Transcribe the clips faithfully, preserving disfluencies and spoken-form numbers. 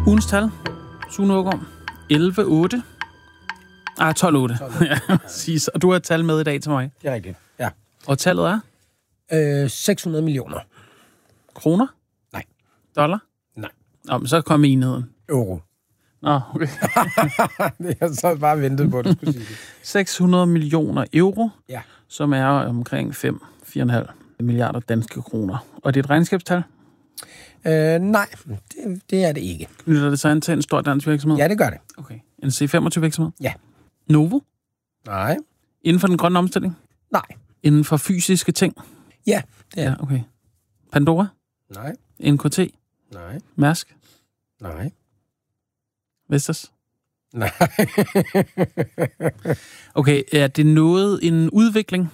Ugens tal, Sune Aagaard, elleve otte. Ah, tolv otte. Ja, præcis. Og du har et tal med i dag til mig. Det er rigtigt, ja. Og tallet er? Øh, seks hundrede millioner. Kroner? Nej. Dollar? Nej. Nå, men så kom enheden. Euro. Nå, okay. Det har så bare ventet på, at du skulle sige det. seks hundrede millioner euro, ja. Som er omkring fem til fire komma fem milliarder danske kroner. Og det er et regnskabstal? Øh, nej, det, det er det ikke. Knytter det sig an til en stor dansk virksomhed? Ja, det gør det. Okay. En C femogtyve virksomhed? Ja. Novo? Nej. Inden for den grønne omstilling? Nej. Inden for fysiske ting? Ja, det er ja, okay. Pandora? Nej. N K T? Nej. Mærsk? Nej. Vestas? Nej. Okay, er det noget, en udvikling?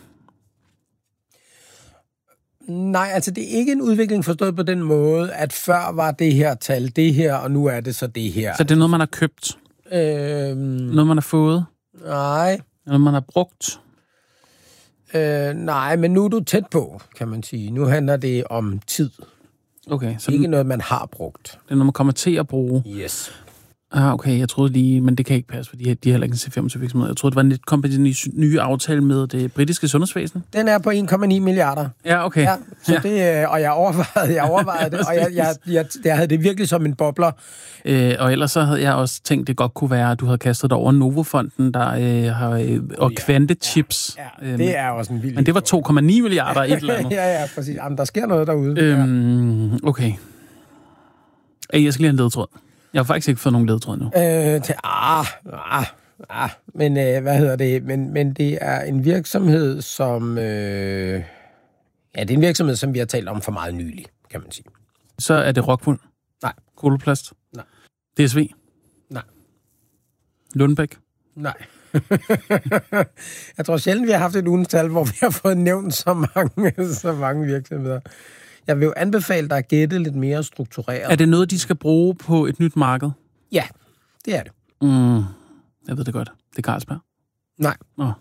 Nej, altså det er ikke en udvikling forstået på den måde, at før var det her tal det her, og nu er det så det her. Så det er noget, man har købt? Øhm, noget, man har fået? Nej. Noget, man har brugt? Øh, nej, men nu er du tæt på, kan man sige. Nu handler det om tid. Okay. Så ikke den, noget, man har brugt. Det er noget, man kommer til at bruge? Yes. Ah, okay, jeg troede lige, men det kan ikke passe, fordi de har heller ikke en C femogtyve virksomhed. Jeg troede, det var en lidt kompetens nye aftale med det britiske sundhedsvæsen. Den er på en komma ni milliarder. Ja, okay. Ja, så ja. det, og jeg overvejede, jeg overvejede det, og jeg, jeg, jeg, jeg havde det virkelig som en bobler. Øh, og ellers så havde jeg også tænkt, det godt kunne være, at du havde kastet dig over Novofonden, der øh, har, øh, og Kvantechips. Ja, ja, det er også en vild. Men det var to komma ni milliarder et eller andet. ja, ja, præcis. Jamen, der sker noget derude. Øhm, okay. Ej, jeg skal lige have en ledetråd. Jeg har faktisk ikke fået nogen ledetråd nu. Øh, til, ah, ah, ah, men øh, hvad hedder det? Men, men det er en virksomhed, som... Øh, ja, det er en virksomhed, som vi har talt om for meget nylig, kan man sige. Så er det Rockwool? Nej. Koloplast? Nej. D S V? Nej. Lundbæk? Nej. Jeg tror sjældent, vi har haft et ugens tal, hvor vi har fået nævnt så mange, så mange virksomheder. Jeg vil jo anbefale dig at gætte lidt mere struktureret. Er det noget, de skal bruge på et nyt marked? Ja, det er det. Mm, jeg ved det godt. Det er Carlsberg? Nej. Oh.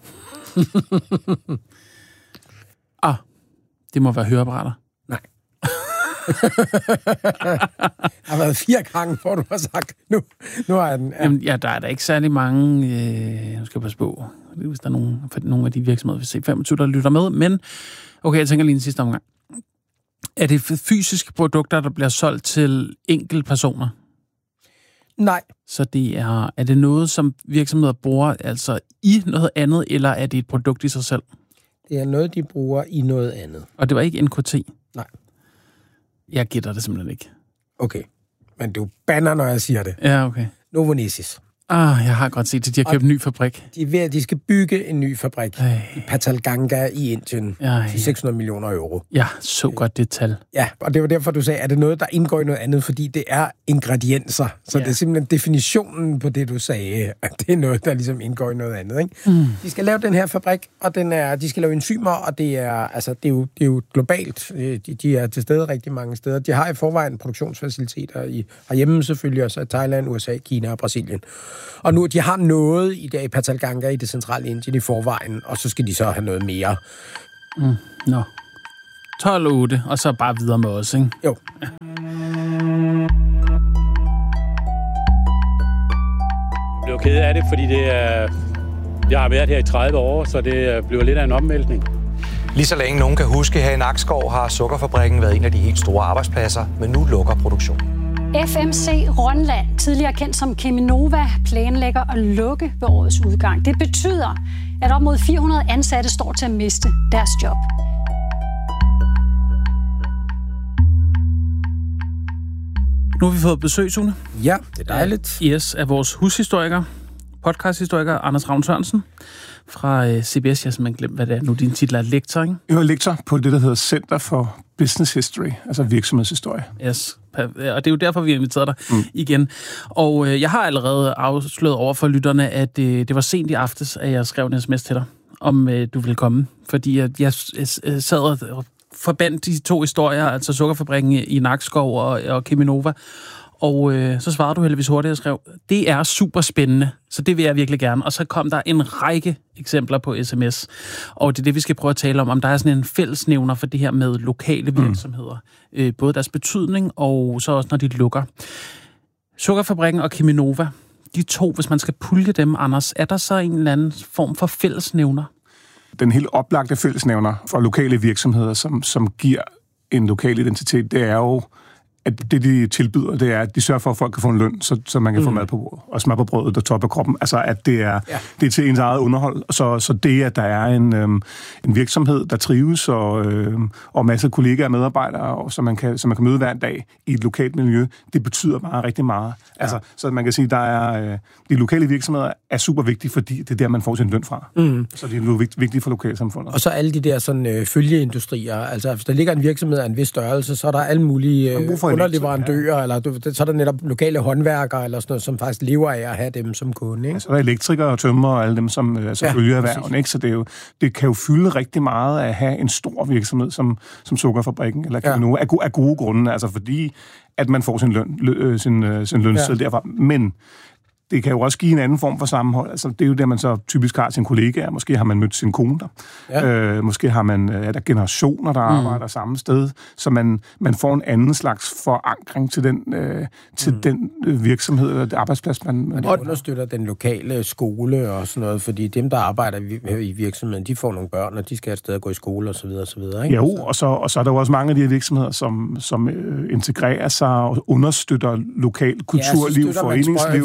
ah, det må være høreapparater. Nej. Jeg har været fire gange, hvor du har sagt, nu, nu har jeg den. Ja. Jamen, ja, der er der ikke særlig mange, øh, nu skal jeg passe på, hvis der er nogen, for nogle af de virksomheder, vi C femogtyve, der lytter med, men okay, jeg tænker lige en sidste omgang. Er det fysiske produkter, der bliver solgt til enkelte personer? Nej. Så det er, er det noget, som virksomheder bruger altså i noget andet, eller er det et produkt i sig selv? Det er noget, de bruger i noget andet. Og det var ikke N K T? Nej. Jeg gætter det simpelthen ikke. Okay. Men du banner, når jeg siger det. Ja, okay. Novo Nordisk. Ah, jeg har godt set det. De har købt en ny fabrik. De er ved, at de skal bygge en ny fabrik Ej. i Patalganga i Indien Ej. til seks hundrede millioner euro. Ja, så godt det tal. Ja, og det var derfor, du sagde, at det noget, der indgår i noget andet, fordi det er ingredienser. Så ja. Det er simpelthen definitionen på det, du sagde, at det er noget, der ligesom indgår i noget andet. Ikke? Mm. De skal lave den her fabrik, og den er, de skal lave enzymer, og det er, altså, det er, jo, det er jo globalt. De, de er til stede rigtig mange steder. De har i forvejen produktionsfaciliteter i, herhjemme selvfølgelig, også i Thailand, U S A, Kina og Brasilien. Og nu, de har noget i dag i Patalganga i det centrale Indien i forvejen, og så skal de så have noget mere. Mm. Nå. tolv otte, og så bare videre med os, ikke? Jo. Ja. Jeg bliver ked af det, fordi det er... Jeg har været her i tredive år, så det bliver lidt af en omvæltning. Lige så længe nogen kan huske, her i Nakskov har sukkerfabrikken været en af de helt store arbejdspladser, men nu lukker produktionen. F M C Rønland, tidligere kendt som Cheminova, planlægger at lukke ved årets udgang. Det betyder, at op mod fire hundrede ansatte står til at miste deres job. Nu har vi fået besøg, Sune. Ja, det er dejligt. Yes, af vores hushistoriker, podcasthistoriker, Anders Ravn Sørensen fra øh, C B S. Jeg har simpelthen glemt, hvad det er nu. Din titel er lektor, ikke? Jeg er lektor på det, der hedder Center for Business History, altså virksomhedshistorie. Yes, og det er jo derfor, vi har inviteret dig mm. igen. Og øh, jeg har allerede afsløret over for lytterne, at øh, det var sent i aftes, at jeg skrev en sms til dig, om øh, du ville komme. Fordi at jeg øh, sad og forbandt de to historier, altså sukkerfabrikken i Nakskov og, og Cheminova. Og øh, så svarede du heldigvis hurtigt og skrev, det er super spændende, så det vil jeg virkelig gerne. Og så kom der en række eksempler på sms, og det er det, vi skal prøve at tale om, om der er sådan en fællesnævner for det her med lokale virksomheder. Mm. Øh, både deres betydning, og så også når de lukker. Sukkerfabrikken og Cheminova, de to, hvis man skal pulje dem, Anders, er der så en eller anden form for fællesnævner? Den helt oplagte fællesnævner for lokale virksomheder, som, som giver en lokal identitet, det er jo, at det, de tilbyder, det er, at de sørger for, at folk kan få en løn, så, så man kan mm. få mad på bordet, og smør på brødet og top af kroppen. Altså, at det er, ja. det er til ens eget underhold. Så, så det, at der er en, øhm, en virksomhed, der trives, og, øhm, og masser af kollegaer og medarbejdere, og så man, kan, så man kan møde hver dag i et lokalt miljø, det betyder bare rigtig meget. Ja. Altså, så man kan sige, der er, øh, de lokale virksomheder er super vigtige, fordi det er der, man får sin løn fra. Mm. Så det er vigtigt for lokalsamfundet. Og så alle de der sådan, øh, følgeindustrier. Altså, hvis der ligger en virksomhed af en vis størrelse, så er der alle mulige øh, underleverandører, ja. eller så er der netop lokale håndværkere, eller sådan noget, som faktisk lever af at have dem som kunde. Ikke? Ja, så er der elektrikere og tømrer og alle dem, som altså, ja, følger erhverven. Ikke? Så det, er jo, det kan jo fylde rigtig meget at have en stor virksomhed som, som Sukkerfabrikken, eller Cheminova, ja. af, go- af gode grunde, altså fordi at man får sin løn, lø, sin, sin lønseddel ja. derfra. Men det kan jo også give en anden form for sammenhold. Altså, det er jo der, man så typisk har sine kollegaer. Måske har man mødt sin kone der. Ja. Øh, måske har man, er der generationer, der mm. arbejder samme sted. Så man, man får en anden slags forankring til den, øh, til mm. den virksomhed eller arbejdsplads, man... man og det understøtter den lokale skole og sådan noget, fordi dem, der arbejder i virksomheden, de får nogle børn, og de skal have et sted at gå i skole osv. osv. Ikke? Jo, og så, og så er der jo også mange af de her virksomheder, som, som øh, integrerer sig og understøtter lokalt kulturliv, ja, foreningsliv.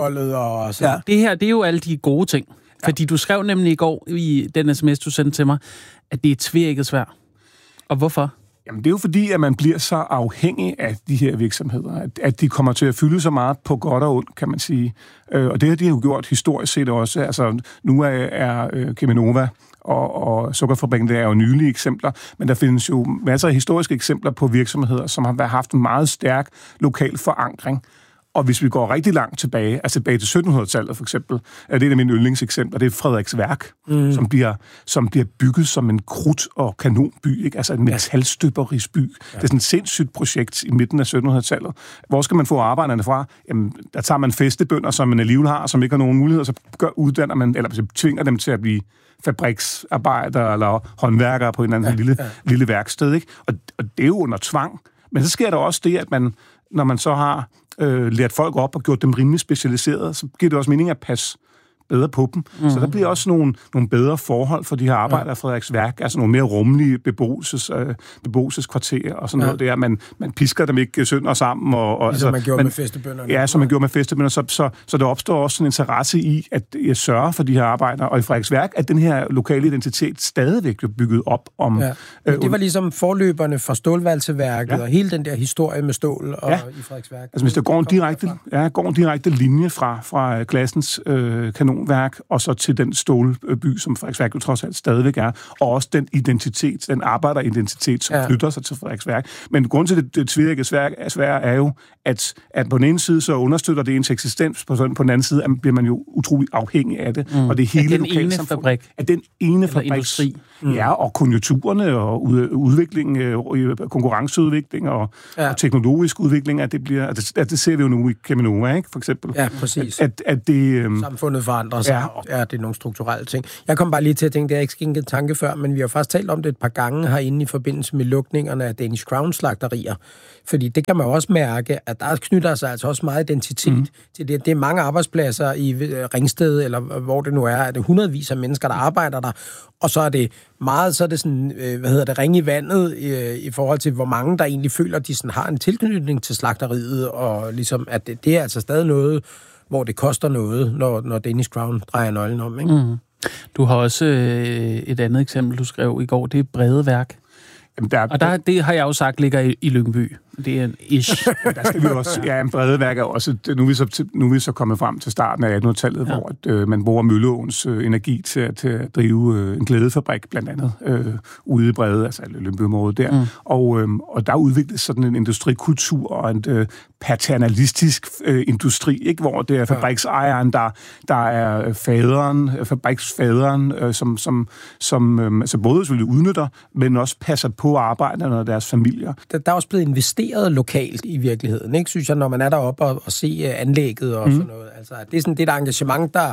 Og så. Ja. Det her, det er jo alle de gode ting. Ja. Fordi du skrev nemlig i går i den sms, du sendte til mig, at det er tvækket svært. Og hvorfor? Jamen, det er jo fordi, at man bliver så afhængig af de her virksomheder, at, at de kommer til at fylde så meget på godt og ondt, kan man sige. Øh, og det har de jo gjort historisk set også. Altså, nu er, er øh, Cheminova og, og Sukkerfabrikken, det er jo nylige eksempler, men der findes jo masser af historiske eksempler på virksomheder, som har haft en meget stærk lokal forankring. Og hvis vi går rigtig langt tilbage, altså tilbage til syttenhundredetallet for eksempel, er det et af mine yndlingseksempler, det er Frederiks Værk, mm. som, bliver, som bliver bygget som en krudt- og kanonby, ikke? Altså en metalstøberisby. Ja. Det er sådan et sindssygt projekt i midten af syttenhundredetallet. Hvor skal man få arbejderne fra? Jamen, der tager man fæstebønder, som man alligevel har, som ikke har nogen muligheder, så gør, uddanner man, eller så tvinger dem til at blive fabriksarbejdere eller håndværkere på en eller anden ja, lille, ja. lille værksted, ikke? Og, og det er jo under tvang. Men så sker der også det, at man, når man så har øh, lært folk op og gjort dem rimelig specialiserede, så giver det også mening at passe bedre på dem. Mm. Så der bliver også nogle, nogle bedre forhold for de her arbejdere af Frederiks Værk, altså nogle mere rummelige beboelses, øh, beboelseskvarterer og sådan ja. noget der. Man, man pisker dem ikke sønder sammen. Og, og, ligesom altså, man gjorde man, med festebønderne. Ja, som man gjorde med festebønderne. Så, så, så der opstår også en interesse i, at jeg sørger for de her arbejdere, og i Frederiks Værk, at den her lokale identitet stadigvæk er bygget op om... Ja. Øh, det var ligesom forløberne for stålvalseværket, ja. og hele den der historie med stål og ja. i Frederiks Værk. Altså hvis der går en direkte, ja, går en direkte linje fra, fra klassens øh, kanon værk, og så til den stålby, som Frederiksværk jo trods alt stadigvæk er, og også den identitet, den arbejderidentitet, som ja. knytter sig til Frederiksværk. Men grunden til det, det tvirke svært er jo, at, at på den ene side, så understøtter det ens eksistens, på, på den anden side bliver man jo utrolig afhængig af det, mm. og det er hele lokalsamfundet. Af den ene fabrik. Industri. Mm. Ja, og konjunkturerne, og udvikling, konkurrenceudvikling, og, ja. og teknologisk udvikling, at det bliver, at det, at det ser vi jo nu i Cheminova, ikke, for eksempel. Ja, præcis. At, at det, øhm, samfundet forandrer sig. Ja. Ja, det er nogle strukturelle ting. Jeg kom bare lige til at tænke, det er ikke sket en tanke før, men vi har faktisk talt om det et par gange herinde i forbindelse med lukningerne af Danish Crown slagterier. Fordi det kan man også mærke, at der knytter sig altså også meget identitet mm. til det. Det er mange arbejdspladser i Ringsted, eller hvor det nu er, at det er hundredvis af mennesker, der arbejder der, og så er det meget, så er det sådan, hvad hedder det, ring i vandet i, i forhold til, hvor mange der egentlig føler, at de sådan har en tilknytning til slagteriet, og ligesom, at det, det er altså stadig noget, hvor det koster noget, når, når Danish Crown drejer nøglen om, ikke? Mm. Du har også øh, et andet eksempel, du skrev i går, det er Bredeværk. Jamen, der, og der, det har jeg jo sagt ligger i, i Lyngby. Det er en ish. Der skal vi også, ja, en Bredeværk er også, nu er vi så, nu er vi så kommet frem til starten af attenhundredetallet, ja. hvor at, øh, man bruger Mølleåens øh, energi til, til at drive øh, en glædefabrik, blandt andet, øh, ude i Brede, altså Lyngby-området der. Mm. Og, øh, og der udvikles sådan en industrikultur og en øh, paternalistisk øh, industri, ikke? Hvor det er fabriksejeren, der, der er faderen, fabriksfaderen, øh, som, som, som øh, altså både selvfølgelig udnytter, men også passer på arbejderne og deres familier. Der, der er også blevet investeret lokalt i virkeligheden, ikke? Synes jeg, når man er deroppe og, og se anlægget og mm. sådan noget. Altså, det er sådan det der engagement, der,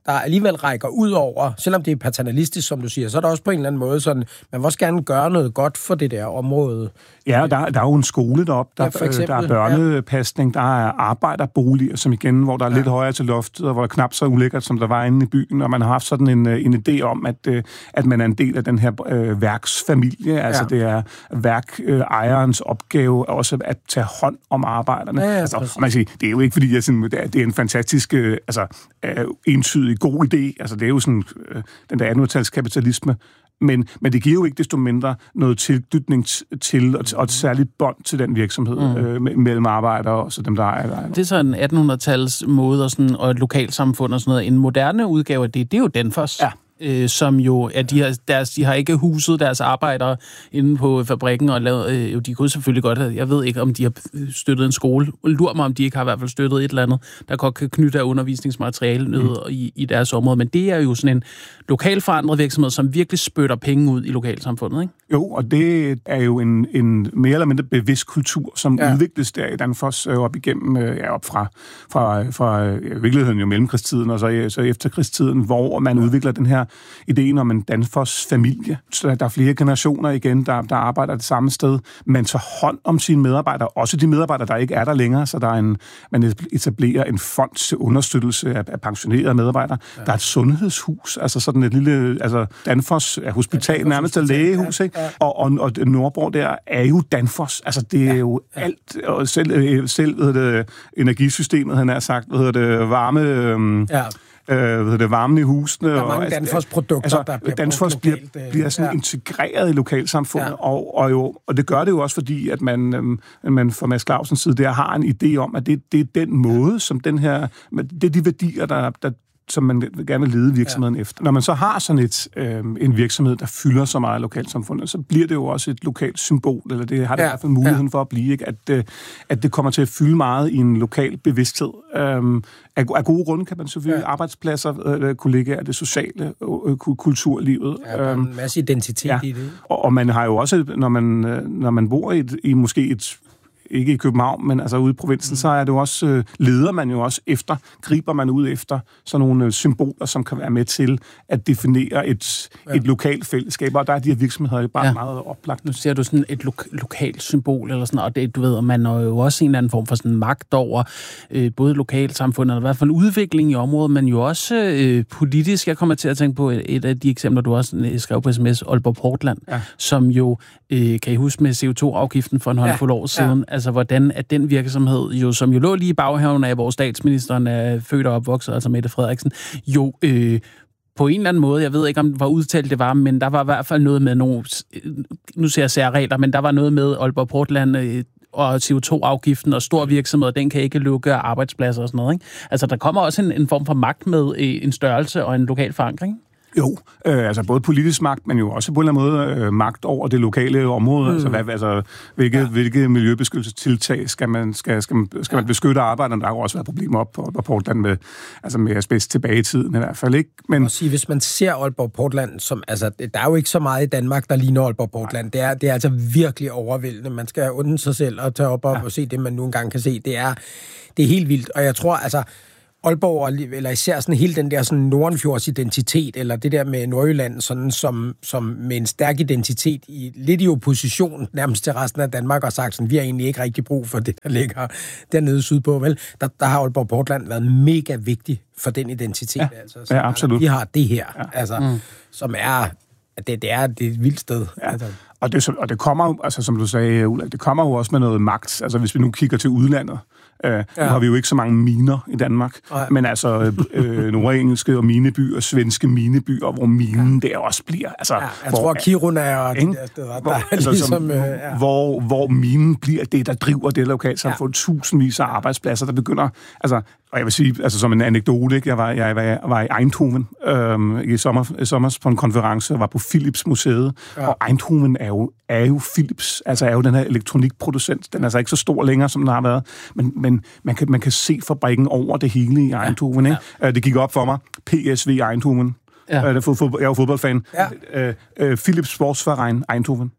der alligevel rækker ud over, selvom det er paternalistisk, som du siger, så er der også på en eller anden måde sådan, man vil også gerne gøre noget godt for det der område. Ja, der, der er jo en skole deroppe, der, ja, eksempel, der er børnepasning, ja. Der er arbejderboliger, som igen, hvor der er ja. lidt højere til loftet, og hvor der er knap så ulækkert, som der var inde i byen, og man har haft sådan en, en idé om, at, at man er en del af den her øh, værksfamilie, ja. altså det er værkejerens opgave også at tage hånd om arbejderne. Ja, ja, altså, og man siger, det er jo ikke, fordi jeg sådan, det er en fantastisk, øh, altså øh, entydig god idé, altså det er jo sådan øh, den der attenhundredetalskapitalisme, Men, men det giver jo ikke desto mindre noget tilknytning til, og, og et særligt bånd til den virksomhed mm. øh, mellem arbejdere og så dem, der ejer. Det er så en attenhundredetals måde og, sådan, og et lokalsamfund og sådan noget. En moderne udgave af det, det er jo Danfoss. Ja. Øh, som jo, at de har, deres, de har ikke huset deres arbejdere inde på fabrikken, og lavet, øh, de kunne selvfølgelig godt have, jeg ved ikke, om de har støttet en skole. Lur mig, om de ikke har i hvert fald støttet et eller andet, der godt kan knytte af undervisningsmateriale ned mm. i, i deres område. Men det er jo sådan en lokal forandret virksomhed, som virkelig spytter penge ud i lokalsamfundet, ikke? Jo, og det er jo en, en mere eller mindre bevidst kultur, som ja. udvikles der i Danfoss øh, op igennem, øh, ja, op fra, fra, fra øh, virkeligheden jo mellemkrigstiden, og så, så efterkrigstiden, hvor man ja. udvikler den her ideen om en Danfoss-familie. Så der er flere generationer igen, der, der arbejder det samme sted. Man tager hånd om sine medarbejdere, også de medarbejdere, der ikke er der længere, så der er en, man etablerer en fond til understøttelse af, af pensionerede medarbejdere. Ja. Der er et sundhedshus, altså sådan et lille, altså Danfoss er hospital, ja, nærmest et lægehus, ikke? Ja. Ja. Og, og, og Nordborg der er jo Danfoss. Altså det er ja. jo ja. alt, og selv, selv hvad hedder det, energisystemet, han har sagt, hvad hedder det, varme... Øhm, ja. Øh, hvad det, varmen i husene. Der er mange Danfoss-produkter, altså, der bliver Danfoss bliver, bliver sådan ja. integreret i lokalsamfundet, ja. og, og, jo, og det gør det jo også, fordi at man, øhm, man fra Mads Clausens side der har en idé om, at det, det er den måde, som den her, det er de værdier, der, der som man gerne vil lede virksomheden ja. efter. Når man så har sådan et, øh, en virksomhed, der fylder så meget i lokalsamfundet, så bliver det jo også et lokalt symbol, eller det har det ja. i hvert fald muligheden ja. for at blive, ikke? At, øh, at det kommer til at fylde meget i en lokal bevidsthed. Øh, af, af gode grunde kan man selvfølgelig ja. arbejdspladser, øh, kollegaer, det sociale, øh, kulturlivet. Ja, der er en masse identitet ja. i det. Og, og man har jo også, når man, når man bor i, et, i måske et ikke i København, men altså ude i provinsen, mm. så er det jo også, øh, leder man jo også efter, griber man ud efter sådan nogle øh, symboler, som kan være med til at definere et, ja. et lokalt fællesskab, og der er de her virksomheder bare ja. meget oplagt. Nu ser du sådan et lo- lokalt symbol, eller sådan, og det, du ved, og man har jo også en eller anden form for sådan magt over øh, både lokalsamfundet, og i hvert fald udvikling i området, men jo også øh, politisk. Jeg kommer til at tænke på et, et af de eksempler, du også skrev på sms, Aalborg Portland, ja. som jo, øh, kan I huske med C O to afgiften for en håndfuld ja. år siden, ja. altså hvordan at den virksomhed, jo, som jo lå lige i baghaven af, hvor statsministeren er født og opvokset, altså Mette Frederiksen, jo øh, på en eller anden måde, jeg ved ikke, om det var udtalt det var, men der var i hvert fald noget med nogle, nu ser jeg særregler, men der var noget med Aalborg Portland øh, og C O to afgiften og stor virksomhed, den kan ikke lukke arbejdspladser og sådan noget, ikke? Altså, der kommer også en, en form for magt med øh, en størrelse og en lokal forankring. Jo, øh, altså både politisk magt, men jo også på en eller anden måde øh, magt over det lokale område. Mm. Altså, hvad, altså hvilke, ja. hvilke miljøbeskyttelsestiltag skal man, skal, skal man, skal man beskytte arbejderne? Der har jo også været problemer op på Portland med, altså med asbest tilbage i tiden i hvert fald, ikke? Men og sige, hvis man ser Aalborg Portland, som, altså, der er jo ikke så meget i Danmark, der ligner Aalborg Portland. Det er, det er altså virkelig overvældende. Man skal undre sig selv og tage op og, ja. og se det, man nu engang kan se. Det er, det er helt vildt, og jeg tror, altså Aalborg, eller især sådan hele den der sådan Nordenfjords identitet, eller det der med Nordjylland, sådan som, som med en stærk identitet, i, lidt i opposition nærmest til resten af Danmark, og sagt sådan, vi har egentlig ikke rigtig brug for det, der ligger dernede sydpå, vel? Der, der har Aalborg Portland været mega vigtig for den identitet. Ja, altså. Så, ja absolut. Altså, vi har det her, ja. altså, mm. som er, det, det er det er et vildt sted. Ja. Altså. Og, det, og det kommer jo, altså som du sagde, Ulla, det kommer jo også med noget magt. Altså hvis vi nu kigger til udlandet, øh, ja. nu har vi jo ikke så mange miner i Danmark, ja. men altså øh, nordengelske og minebyer, svenske minebyer, hvor minen ja. der også bliver. Altså, ja, jeg hvor, tror, Kiruna er og de der steder, hvor, der er ligesom... Som, øh, ja. hvor, hvor minen bliver det, der driver det lokalsamfund. Ja. Tusindvis af arbejdspladser, der begynder... Altså, og jeg vil sige, altså som en anekdote, ikke? Jeg var, jeg var, jeg var i Eindhoven øhm, i sommer, i sommer på en konference, og var på Philips Museet, ja. og Eindhoven er jo, er jo Philips, altså er jo den her elektronikproducent. Den er altså ikke så stor længere, som den har været, men, men man, kan, man kan se fabrikken over det hele i Eindhoven. Ja. Ikke? Ja. Det gik op for mig. P S V Eindhoven. Ja. Jeg er jo fodboldfan. Ja. Uh, uh, Philips Sportsverein Eindhoven.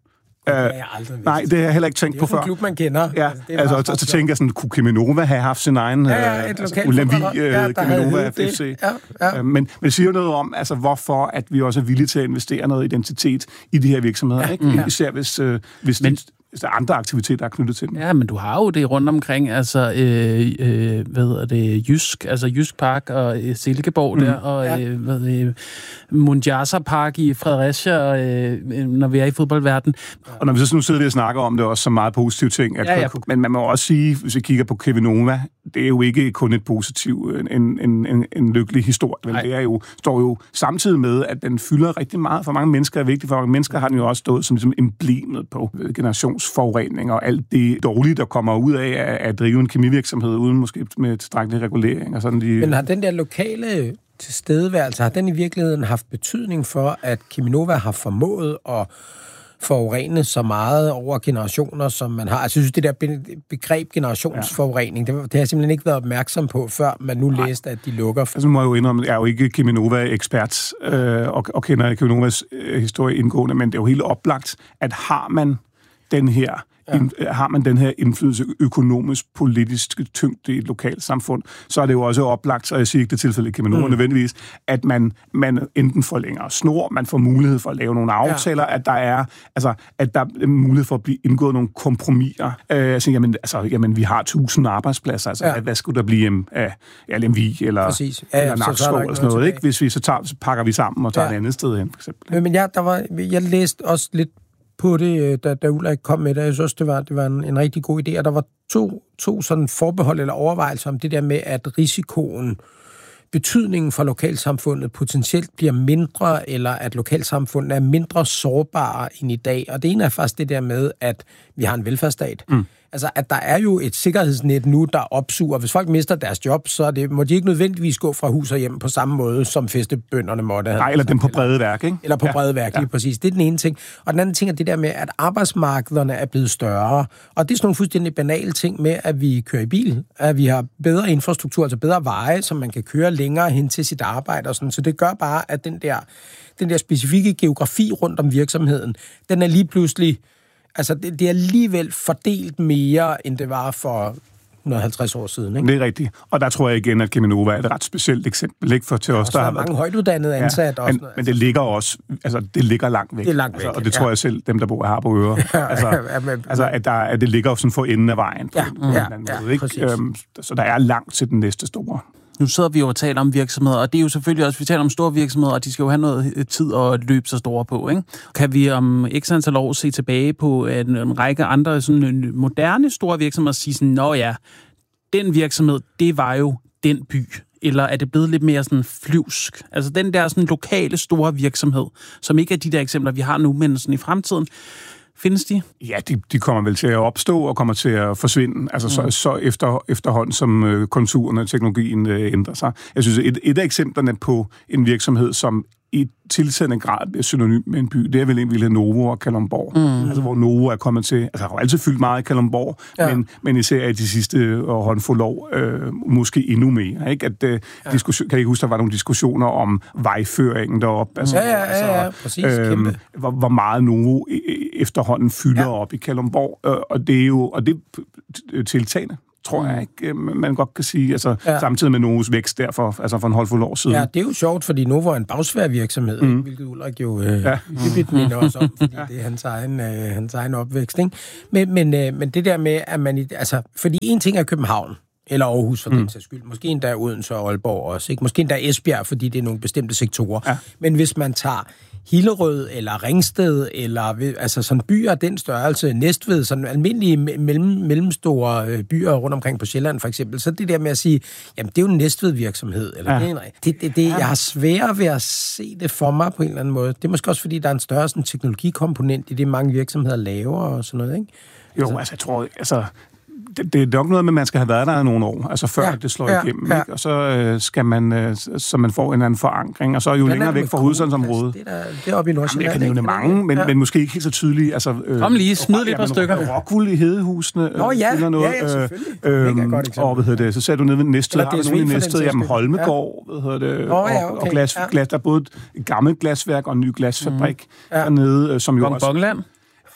det har jeg aldrig vidst. Nej, det har jeg heller ikke tænkt på før. Det er jo en klub, man kender. Ja, altså, altså så tænker jeg sådan, kunne Cheminova have haft sin egen ja, ja, et altså, Ulavi, ja, Cheminova F C? Ja, ja. Men, men det siger jo noget om, altså, hvorfor at vi også er villige til at investere noget identitet i de her virksomheder, ja, ikke? Mm. Især hvis, øh, hvis men, det, hvis der er andre aktiviteter, der er knyttet til dem. Ja, men du har jo det rundt omkring, altså, øh, øh, hvad hedder det, Jysk, altså Jysk Park og øh, Silkeborg mm. der, og ja. øh, hvad det, Munjasa Park i Fredericia, og, øh, når vi er i fodboldverdenen. Ja. Og når vi så nu sidder vi og snakker om det også som meget positive ting, at, ja, ja. Men man må også sige, hvis vi kigger på Cheminova, det er jo ikke kun et positiv, en, en, en, en lykkelig historie, men det er jo, står jo samtidig med, at den fylder rigtig meget for mange mennesker, er vigtigt for mange mennesker, har den jo også stået som ligesom emblemet på generationsforurening og alt det dårlige, der kommer ud af at drive en kemivirksomhed uden måske med tilstrækkelig regulering og sådan. De... Men har den der lokale tilstedeværelse, har den i virkeligheden haft betydning for, at Cheminova har formået at forurene så meget over generationer, som man har? Altså, jeg synes, det der begreb generationsforurening, det, det har jeg simpelthen ikke været opmærksom på, før man nu Nej. læste, at de lukker. Altså, må jeg jo indrømme, jeg er jo ikke Cheminova-ekspert øh, og, og kender Cheminovas øh, historie indgående, men det er jo helt oplagt, at har man den her Ja. In, har man den her indflydelse økonomisk, politisk tyngde i et lokalt samfund, så er det jo også oplagt, og jeg siger ikke det tilfælde i Cheminova mm. nødvendigvis, at man, man enten får længere snor, man får mulighed for at lave nogle aftaler, ja. at der er altså at der er mulighed for at blive indgået nogle kompromiser. Øh, altså, jamen, altså, jamen, vi har tusind arbejdspladser, altså, ja. hvad skulle der blive af L M V eller, ja, ja, eller Nakskov eller sådan noget, ikke? Hvis vi så, tager, så pakker vi sammen og tager ja. et andet sted hen, for eksempel. Men ja, der var, jeg læste også lidt på det, da, da Ulrik kom med det. Jeg synes, det var, det var en, en rigtig god idé, og der var to, to sådan forbehold eller overvejelser om det der med, at risikoen, betydningen for lokalsamfundet potentielt bliver mindre, eller at lokalsamfundet er mindre sårbare end i dag. Og det ene er faktisk det der med, at vi har en velfærdsstat. Mm. Altså, at der er jo et sikkerhedsnet nu, der opsuger. Hvis folk mister deres job, så er det, må de ikke nødvendigvis gå fra hus og hjem på samme måde, som festebønderne måtte have. Nej, eller dem på brede værk, ikke? Eller på ja. brede værk, lige ja. præcis. Det er den ene ting. Og den anden ting er det der med, at arbejdsmarkederne er blevet større. Og det er sådan nogle fuldstændig banale ting med, at vi kører i bil, at vi har bedre infrastruktur, altså bedre veje, så man kan køre længere hen til sit arbejde og sådan. Så det gør bare, at den der, den der specifikke geografi rundt om virksomheden, den er lige pludselig. Altså, det, det er alligevel fordelt mere, end det var for et hundrede og halvtreds år siden, ikke? Det er rigtigt. Og der tror jeg igen, at Cheminova er et ret specielt eksempel, ikke? For til os, der har har mange højtuddannede ansat. Ja, også, men, men det ligger også, altså, det ligger langt væk. Det er langt væk, altså, og det tror jeg selv, dem, der bor her på Øre. Altså, ja, men, altså at, der, at det ligger sådan for enden af vejen. På ja, en, ja, en ja, måde, ikke? Øhm, så der er langt til den næste store. Nu sidder vi jo og taler om virksomheder, og det er jo selvfølgelig også, vi taler om store virksomheder, og de skal jo have noget tid at løbe så store på, ikke? Kan vi om x antal år se tilbage på en, en række andre sådan moderne store virksomheder og sige sådan, nå ja, den virksomhed, det var jo den by, eller er det blevet lidt mere sådan flyvsk? Altså den der sådan lokale store virksomhed, som ikke er de der eksempler, vi har nu, men sådan i fremtiden. Findes de? Ja, de, de kommer vel til at opstå og kommer til at forsvinde, altså mm. så, så efter, efterhånden som øh, konturen og teknologien øh, ændrer sig. Jeg synes, et, et af eksemplerne på en virksomhed, som i tilsættende grad bliver synonym med en by, det er vel egentlig Novo og Kalundborg. Mm. Altså, hvor Novo er kommet til, altså, har jo altid fyldt meget i Kalundborg, ja. men, men især i de sidste øh, håndfuld år, øh, måske endnu mere, ikke? At, øh, ja. diskussion, kan I huske, der var nogle diskussioner om vejføringen deroppe? Altså, ja, ja, ja, ja, altså, præcis, øh, kæmpe. Hvor, hvor meget Novo efterhånden fylder ja. op i Kalundborg, øh, og det er jo, og det er tiltagende, tror jeg ikke, man godt kan sige, altså ja. samtidig med Novos vækst derfor, altså for en håndfuld år siden. Ja, det er jo sjovt, fordi Novo er en bagsvær virksomhed, mm. hvilket Ulrik jo øh, ja. hyppigt minder også om, fordi ja. det er hans egen, øh, hans egen opvækst, ikke? Men, men, øh, men det der med, at man, altså, fordi en ting er København, eller Aarhus for mm. den sags skyld, måske endda Odense og Aalborg også, ikke? Måske endda Esbjerg, fordi det er nogle bestemte sektorer. Ja. Men hvis man tager Hillerød eller Ringsted, eller altså sådan byer af den størrelse, Næstved, sådan almindelige mellem, mellemstore byer rundt omkring på Sjælland for eksempel, så det der med at sige, jamen det er jo en Næstved-virksomhed, eller ja. det, det, det, jeg har sværere ved at se det for mig på en eller anden måde. Det er måske også, fordi der er en større sådan, teknologikomponent i det, mange virksomheder laver og sådan noget, ikke? Jo, altså, altså jeg tror, altså Det, det er nok noget med, at man skal have været der i nogle år, altså før ja, det slår ja, igennem, ja. ikke? Og så øh, skal man, øh, så man får en eller anden forankring, og så er jo længere væk fra hovedstadsområdet. Det er, det er oppe i Nordsjælland. Jeg kan nævne mange, men, ja. men måske ikke helt så tydeligt. Altså, øh, Kom lige, smid lidt et par stykker. Rockwool i Hedehusene. Nå ja, eller noget, ja, ja, selvfølgelig. Øh, øh, og hvad hedder det, så ser du nede ved Næstved, har du nogen i Næstved, jamen Holmegård, ja. hvad hedder det, Nå, ja, okay. og, og glas, ja. glas, der er både et gammelt glasværk og en ny glasfabrik mm. ja. dernede, som jo også... Bongland.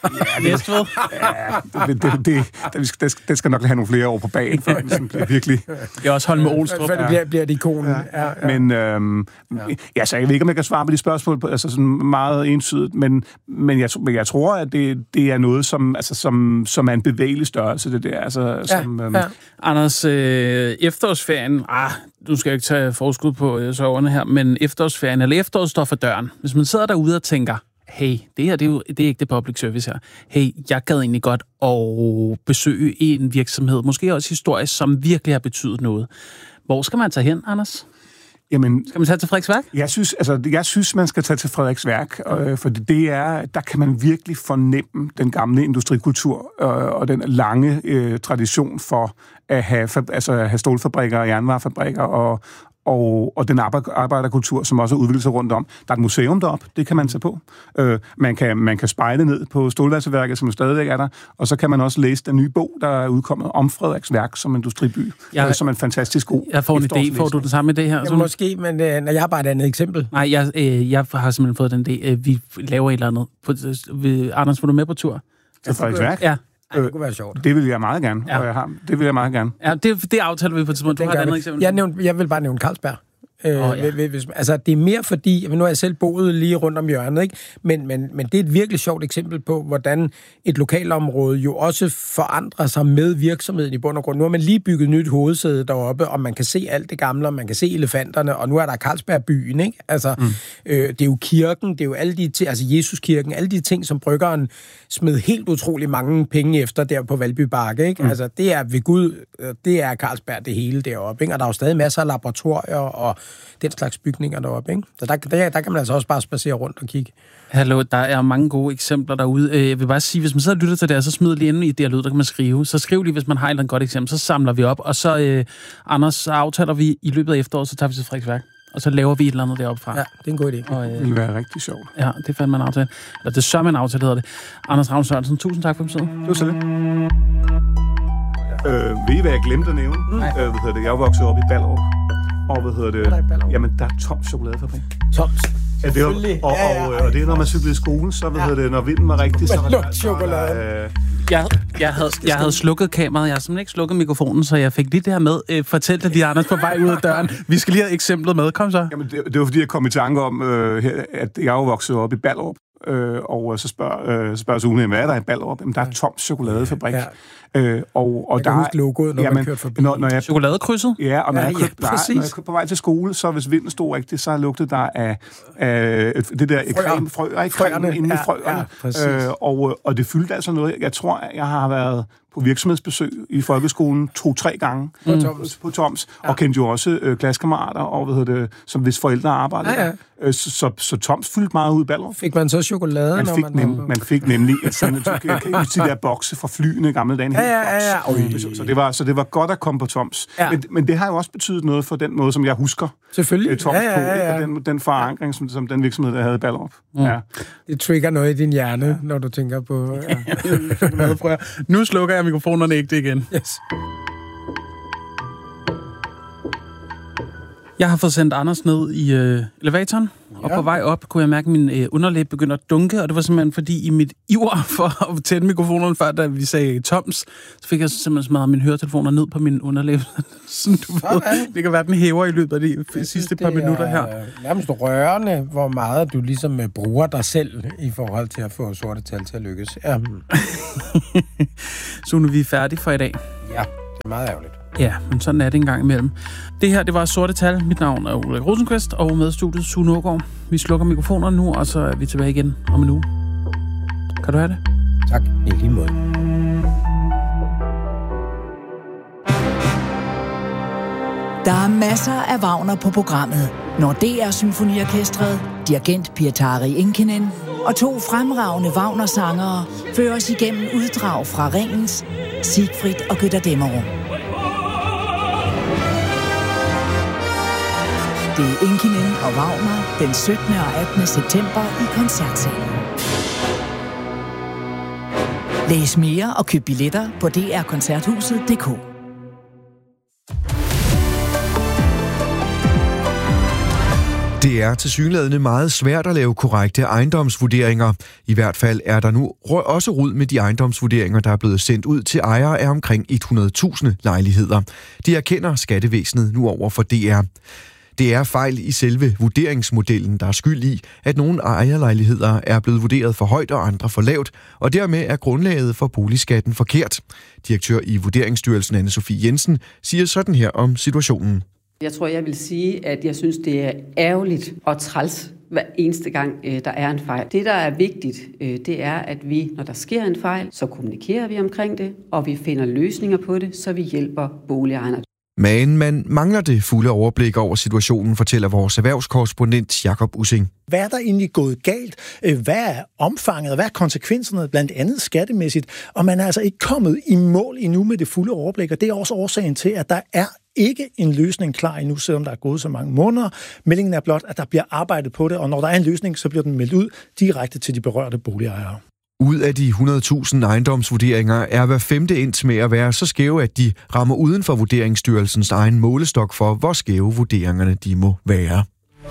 Næstved. Ja, det, det, det, det, det, det skal nok have nogle flere år på bagen, før det sådan bliver virkelig... Det er også Holme Olstrup. Før det bliver, bliver det ikonen. Ja. Ja, ja. Men, øhm, ja. ja, så jeg ved ikke, om jeg kan svare på de spørgsmål, altså sådan meget entydigt, men, men, jeg, men jeg tror, at det, det er noget, som, altså, som, som er en bevægelig størrelse, det der. Altså, ja, som, øhm, ja. Anders, øh, efterårsferien, ah, du skal jo ikke tage forskud på øh, soverne her, men efterårsferien, eller efteråret står for døren. Hvis man sidder derude og tænker, hey, det her, det er jo det er ikke det public service her. Hey, jeg gad egentlig godt at besøge en virksomhed, måske også historisk, som virkelig har betydet noget. Hvor skal man tage hen, Anders? Jamen, skal man tage til Frederiksværk? Jeg synes, altså, jeg synes, man skal tage til Frederiksværk, øh, for det er, der kan man virkelig fornemme den gamle industrikultur øh, og den lange øh, tradition for at have, altså, have stålfabrikker og jernvarefabrikker og Og, og den arbejderkultur, som også er udviklet sig rundt om. Der er et museum deroppe, det kan man tage på. Øh, man kan, man kan spejle ned på Stålværksværket, som stadigvæk er der, og så kan man også læse den nye bog, der er udkommet om Frederiksværk som industriby, jeg, øh, som en fantastisk god. Jeg får en idé. Får du den samme idé her? Ja, måske, men øh, når jeg har bare et andet eksempel. Nej, jeg, øh, jeg har simpelthen fået den idé. Vi laver et eller andet. På, øh, Anders, var du med på tur? Til Frederiksværk? Ja. Ej, det kunne være sjovt. Det vil jeg meget gerne, ja. og jeg har, det vil jeg meget gerne. Ja, det, det aftaler vi på et tidspunkt. Du har et andet eksempel. Jeg, nævnte, jeg vil bare nævne Carlsberg. Øh, oh, ja. hvis, altså, det er mere fordi, nu har jeg selv boet lige rundt om hjørnet, ikke? Men, men, men det er et virkelig sjovt eksempel på, hvordan et lokalområde jo også forandrer sig med virksomheden i bund og grund. Nu har man lige bygget nyt hovedsæde deroppe, og man kan se alt det gamle, og man kan se elefanterne, og nu er der Carlsbergbyen, ikke? Altså, mm. øh, det er jo kirken, det er jo alle de ting, altså Jesuskirken, alle de ting, som bryggeren smed helt utrolig mange penge efter der på Valby Bakke, ikke? Mm. Altså, det er ved Gud, det er Carlsberg det hele deroppe, ikke? Og der er jo stadig masser af laboratorier og den slags bygninger deroppe, ikke? Så der, der, der kan man altså også bare spacere rundt og kigge. Hallo, der er mange gode eksempler derude. Jeg vil bare sige, hvis man sidder og lytter til det, så smider lige inde i det her lyd, der kan man skrive. Så skriv lige, hvis man har et eller andet godt eksempel, så samler vi op, og så, øh, Anders, så aftaler vi i løbet af efteråret, så tager vi til Frederiksværk, og så laver vi et eller andet deroppe fra. Ja, det er en god idé. Og, øh, det vil være rigtig sjovt. Ja, det fandt man en aftale. Eller det sørger man en aftale, hedder det. Anders Ravn Sørensen, tusind tak for besøget. Det var så lidt. Øh, ved I, hvad jeg glemte at nævne? Mm. Øh, hvad hedder det? Jeg er vokset op i Ballerup. Og hvad hedder det? Der Jamen, der er Toms chokoladefabrik. Toms. Ja, det var, og, og, og, og det er, når man cyklede i skolen, så hvad ja. hedder det, når vinden var rigtig, så var der chokolade. Øh, jeg, jeg, havde, jeg havde slukket kameraet, jeg har simpelthen ikke slukket mikrofonen, så jeg fik lige det her med. Øh, fortæl det lige, Anders, på vej ud af døren. Vi skal lige have eksemplet med. Kom så. Jamen, det, det var fordi, jeg kom i tanke om, øh, at jeg er jo vokset op i Ballerup. Øh, og så spørger, øh, spørger Sune, hvad er der i Ballerup? Jamen, der er Toms chokoladefabrik. Ja. Øh, og, og jeg kan der huske logoet, når jamen, man kørte forbi. Når, når jeg, Chokoladekrydset? Ja, og når, ja, jeg kørte, ja, nej, når jeg kørte på vej til skole, så hvis vinden stod rigtigt, så lugtede der af, af det der creme, frøer, ikke? Frøerne inde i frøerne. Ja, øh, og, og det fyldte altså noget. Jeg tror, jeg har været på virksomhedsbesøg i folkeskolen to-tre gange mm. på Toms, ja. Og kendte jo også øh, klassekammerater, og hvad hedder det, som hvis forældre arbejdede. Ja, ja. Øh, så, så, så Toms fyldte meget ud i Ballerup. Fik man så chokolade? Man fik, man, nem, man fik nemlig sådan en de der bokse fra flyene gamle dage. Ja, ja, ja, ja. Så, så, det var, så det var godt at komme på Toms. Ja. Men, men det har jo også betydet noget for den måde, som jeg husker Selvfølgelig. Toms ja, ja, ja, ja. på, den, den forankring, som, som den virksomhed, der havde i Ballerup. Mm. Ja. Det trigger noget i din hjerne, ja. Når du tænker på... Ja. Nu slukker jeg mikrofonerne ikke det igen. Yes. Jeg har fået sendt Anders ned i øh, elevatoren, ja. Og på vej op kunne jeg mærke, at min øh, underlæb begynder at dunke, og det var simpelthen fordi, i mit iver for at tænde mikrofonerne før, da vi sagde Toms, så fik jeg simpelthen smadret mine høretelefoner ned på min underlæb. Sådan, du ved, det kan være, den hæver i løbet af de jeg sidste synes, par minutter her. Det er nærmest rørende, hvor meget du ligesom bruger dig selv i forhold til at få sorte tal til at lykkes. Ja. Så nu er vi færdige for i dag. Ja, det er meget ærgerligt. Ja, men sådan er det en gang imellem. Det her, det var Sorte Tal. Mit navn er Ulrik Rosenqvist, og med studiet Sune Aagaard. Vi slukker mikrofonerne nu, og så er vi tilbage igen om en uge. Kan du have det? Tak, i lige måde. Der er masser af Wagner på programmet, når D R Symfoniorkestret, dirigent Pietari Inkinen og to fremragende Wagner-sangere fører os igennem uddrag fra Ringens, Siegfried og Götterdämmerung. Det er Inkinen og Wagner den syttende og attende september i Koncertsalen. Læs mere og køb billetter på d r koncerthuset punktum d k. Det er tilsyneladende meget svært at lave korrekte ejendomsvurderinger. I hvert fald er der nu også rod med de ejendomsvurderinger, der er blevet sendt ud til ejere af omkring hundrede tusind lejligheder. Det erkender skattevæsenet nu over for D R. Det er fejl i selve vurderingsmodellen, der er skyld i, at nogle ejerlejligheder er blevet vurderet for højt og andre for lavt, og dermed er grundlaget for boligskatten forkert. Direktør i Vurderingsstyrelsen, Anne-Sophie Jensen, siger sådan her om situationen. Jeg tror, jeg vil sige, at jeg synes, det er ærgerligt og træls hver eneste gang, der er en fejl. Det, der er vigtigt, det er, at vi, når der sker en fejl, så kommunikerer vi omkring det, og vi finder løsninger på det, så vi hjælper boligejerne. Men man mangler det fulde overblik over situationen, fortæller vores erhvervskorrespondent Jakob Ussing. Hvad er der egentlig gået galt? Hvad er omfanget? Hvad er konsekvenserne, blandt andet skattemæssigt? Og man er altså ikke kommet i mål endnu med det fulde overblik, og det er også årsagen til, at der er ikke en løsning klar endnu, selvom der er gået så mange måneder. Meldingen er blot, at der bliver arbejdet på det, og når der er en løsning, så bliver den meldt ud direkte til de berørte boligejere. Ud af de hundrede tusind ejendomsvurderinger er hver femte endt med at være så skæve, at de rammer uden for Vurderingsstyrelsens egen målestok for, hvor skæve vurderingerne de må være.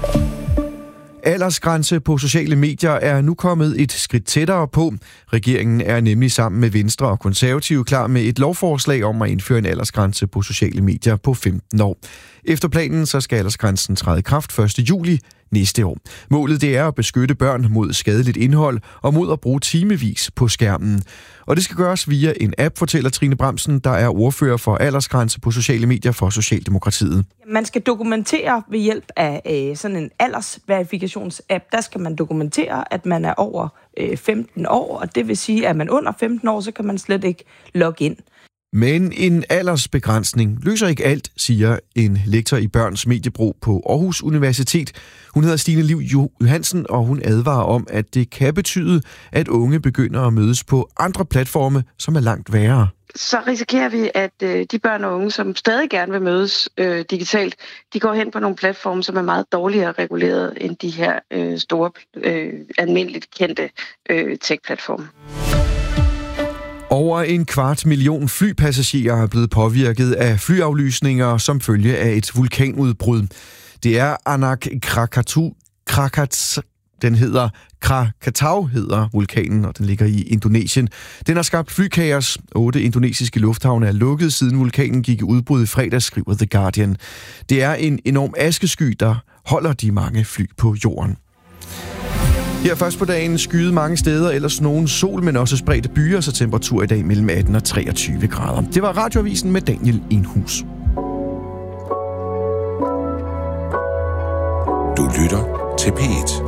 Aldersgrænse på sociale medier er nu kommet et skridt tættere på. Regeringen er nemlig sammen med Venstre og Konservative klar med et lovforslag om at indføre en aldersgrænse på sociale medier på femten år. Efter planen så skal aldersgrænsen træde i kraft første juli næste år. Målet det er at beskytte børn mod skadeligt indhold og mod at bruge timevis på skærmen. Og det skal gøres via en app, fortæller Trine Bramsen, der er ordfører for aldersgrænse på sociale medier for Socialdemokratiet. Man skal dokumentere ved hjælp af øh, sådan en aldersverifikationsapp. Der skal man dokumentere, at man er over øh, femten år, og det vil sige, at er man under femten år, så kan man slet ikke logge ind. Men en aldersbegrænsning løser ikke alt, siger en lektor i børns mediebrug på Aarhus Universitet. Hun hedder Stine Liv Johansen, og hun advarer om, at det kan betyde, at unge begynder at mødes på andre platforme, som er langt værre. Så risikerer vi, at øh, de børn og unge, som stadig gerne vil mødes øh, digitalt, de går hen på nogle platforme, som er meget dårligere reguleret end de her øh, store, øh, almindeligt kendte øh, tech-platforme. Over en kvart million flypassagerer er blevet påvirket af flyaflysninger som følge af et vulkanudbrud. Det er Anak Krakatau, Krakats, den hedder Krakatau, hedder vulkanen, og den ligger i Indonesien. Den har skabt flykaos. Otte indonesiske lufthavne er lukket, siden vulkanen gik i udbrud i fredags, skriver The Guardian. Det er en enorm askesky, der holder de mange fly på jorden. Her først på dagen skyde mange steder, ellers nogen sol, men også spredte byer, så temperatur i dag mellem atten og treogtyve grader. Det var Radioavisen med Daniel Enhus. Du lytter til P et.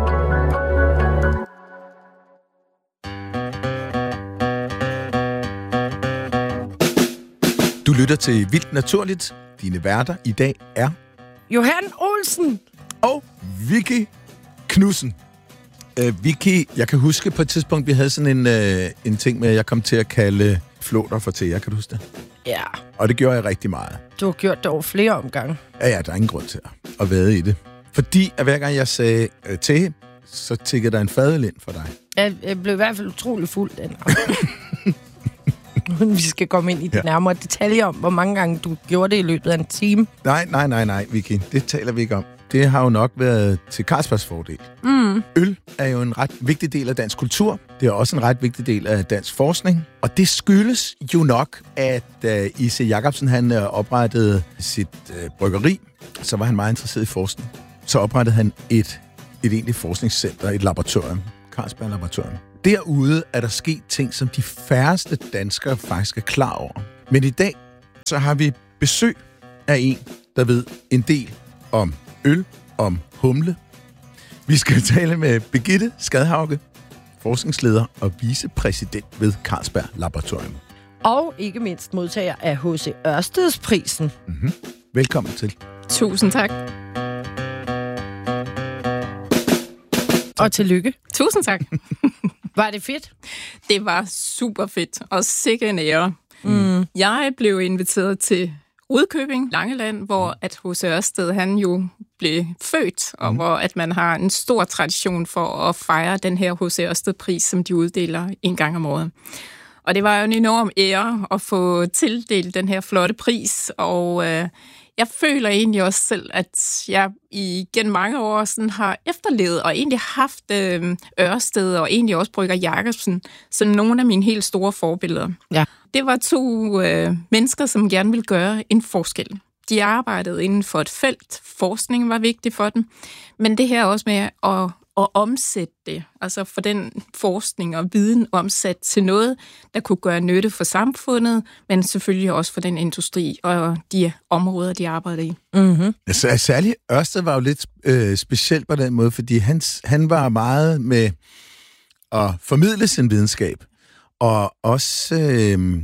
Du lytter til Vildt Naturligt. Dine værter i dag er Johan Olsen og Vicky Knudsen. Uh, Vicky, jeg kan huske på et tidspunkt, vi havde sådan en, uh, en ting med, at jeg kom til at kalde flåter for til jer. Kan du huske det? Ja. Og det gjorde jeg rigtig meget. Du har gjort det over flere omgange. Ja, ja, der er ingen grund til at, at vade i det. Fordi at hver gang jeg sagde uh, til, så tikkede der en fadøl ind for dig. Jeg, jeg blev i hvert fald utrolig fuld den Vi skal komme ind i de ja. nærmere detaljer om, hvor mange gange du gjorde det i løbet af en time. Nej, nej, nej, nej, Vicky. Det taler vi ikke om. Det har jo nok været til Carlsbergs fordel. Mm. Øl er jo en ret vigtig del af dansk kultur. Det er også en ret vigtig del af dansk forskning. Og det skyldes jo nok, at uh, I C Jacobsen han uh, oprettede sit uh, bryggeri, så var han meget interesseret i forskning. Så oprettede han et, et egentligt forskningscenter, et laboratorium, Carlsberg Laboratorium. Derude er der sket ting, som de færreste danskere faktisk er klar over. Men i dag, så har vi besøg af en, der ved en del om øl, om humle. Vi skal tale med Birgitte Skadhauge, forskningsleder og vicepræsident ved Carlsberg Laboratorium. Og ikke mindst modtager af H C Ørstedsprisen. Mm-hmm. Velkommen til. Tusind tak. Og tillykke. Tusind tak. Var det fedt? Det var super fedt, og sikke en ære. Mm. Jeg blev inviteret til Rudkøbing, Langeland, hvor at H C Ørsted han jo blev født, og mm. hvor at man har en stor tradition for at fejre den her H C Ørsted-pris, som de uddeler en gang om året. Og det var jo en enorm ære at få tildelt den her flotte pris, og øh, jeg føler egentlig også selv, at jeg igen mange år sådan har efterlevet og egentlig haft øh, Ørsted og egentlig også Brøgger Jacobsen som nogle af mine helt store forbilleder. Ja. Det var to øh, mennesker, som gerne ville gøre en forskel. De arbejdede inden for et felt. Forskning var vigtig for dem. Men det her også med at, at omsætte det, altså for den forskning og viden omsat til noget, der kunne gøre nytte for samfundet, men selvfølgelig også for den industri og de områder, de arbejder i. Mm-hmm. Altså, særligt Ørsted var jo lidt øh, specielt på den måde, fordi han, han var meget med at formidle sin videnskab, og også øh,